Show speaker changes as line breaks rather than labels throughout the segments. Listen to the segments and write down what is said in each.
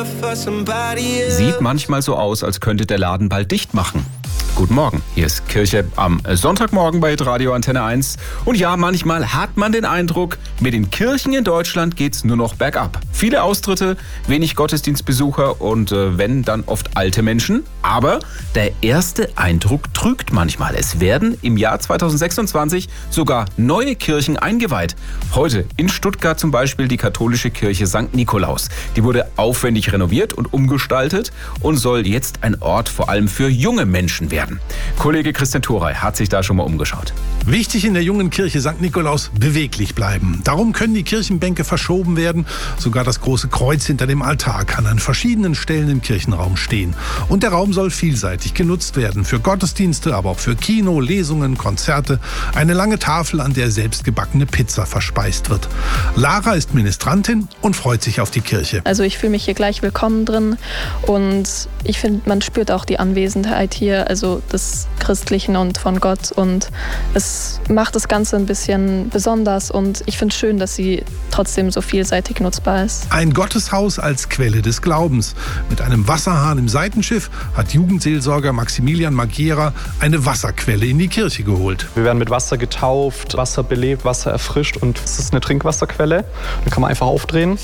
Sieht manchmal so aus, als könnte der Laden bald dicht machen. Guten Morgen, hier ist Kirche am Sonntagmorgen bei Radio Antenne 1. Und ja, manchmal hat man den Eindruck, mit den Kirchen in Deutschland geht's nur noch bergab. Viele Austritte, wenig Gottesdienstbesucher und wenn, dann oft alte Menschen. Aber der erste Eindruck trügt manchmal. Es werden im Jahr 2026 sogar neue Kirchen eingeweiht. Heute in Stuttgart zum Beispiel die katholische Kirche St. Nikolaus. Die wurde aufwendig renoviert und umgestaltet und soll jetzt ein Ort vor allem für junge Menschen werden. Kollege Christian Thorey hat sich da schon mal umgeschaut.
Wichtig in der jungen Kirche St. Nikolaus: beweglich bleiben. Darum können die Kirchenbänke verschoben werden. Sogar das große Kreuz hinter dem Altar kann an verschiedenen Stellen im Kirchenraum stehen. Und der Raum soll vielseitig genutzt werden. Für Gottesdienste, aber auch für Kino, Lesungen, Konzerte. Eine lange Tafel, an der selbstgebackene Pizza verspeist wird. Lara ist Ministrantin und freut sich auf die Kirche.
Also ich fühle mich hier gleich willkommen drin und ich finde, man spürt auch die Anwesenheit hier, also des Christlichen und von Gott, und es macht das Ganze ein bisschen besonders und ich finde es schön, dass sie trotzdem so vielseitig nutzbar ist.
Ein Gotteshaus als Quelle des Glaubens. Mit einem Wasserhahn im Seitenschiff hat Jugendseelsorger Maximilian Magiera eine Wasserquelle in die Kirche geholt.
Wir werden mit Wasser getauft, Wasser belebt, Wasser erfrischt und es ist eine Trinkwasserquelle. Da kann man einfach aufdrehen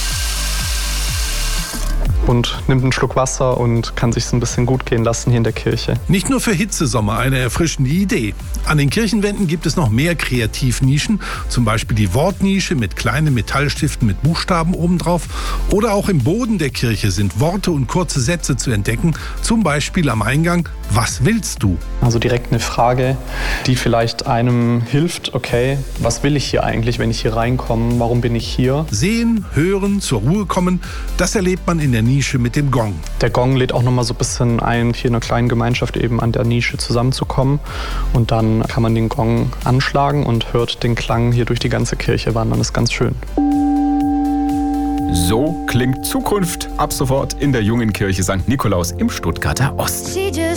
und nimmt einen Schluck Wasser und kann sich so ein bisschen gut gehen lassen hier in der Kirche.
Nicht nur für Hitzesommer eine erfrischende Idee. An den Kirchenwänden gibt es noch mehr Kreativnischen, zum Beispiel die Wortnische mit kleinen Metallstiften mit Buchstaben obendrauf. Oder auch im Boden der Kirche sind Worte und kurze Sätze zu entdecken, zum Beispiel am Eingang: Was willst du?
Also direkt eine Frage, die vielleicht einem hilft: Okay, was will ich hier eigentlich, wenn ich hier reinkomme? Warum bin ich hier?
Sehen, hören, zur Ruhe kommen, das erlebt man in der Nische mit dem Gong.
Der Gong lädt auch nochmal so ein bisschen ein, hier in einer kleinen Gemeinschaft eben an der Nische zusammenzukommen. Und dann kann man den Gong anschlagen und hört den Klang hier durch die ganze Kirche wandern. Das ist ganz schön.
So klingt Zukunft ab sofort in der jungen Kirche St. Nikolaus im Stuttgarter Osten.